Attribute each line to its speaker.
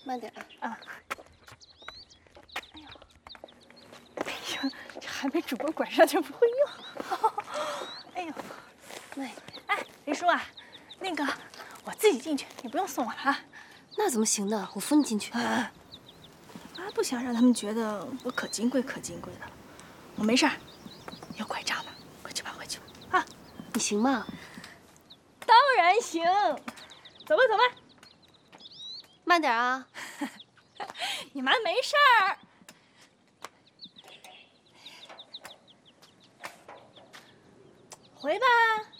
Speaker 1: 慢点啊！
Speaker 2: 啊！哎呦，这还没拄过拐杖就不会用。哎呦，
Speaker 1: 慢一点。
Speaker 2: 哎，林叔啊，那个我自己进去，你不用送我了啊。
Speaker 1: 那怎么行呢？我扶你进去。
Speaker 2: 啊，不想让他们觉得我可金贵可金贵的。我没事儿，有拐杖呢。快去吧，快去吧。啊，
Speaker 1: 你行吗？
Speaker 2: 当然行。走吧，走吧。
Speaker 1: 慢点啊！
Speaker 2: 你们没事儿。回吧。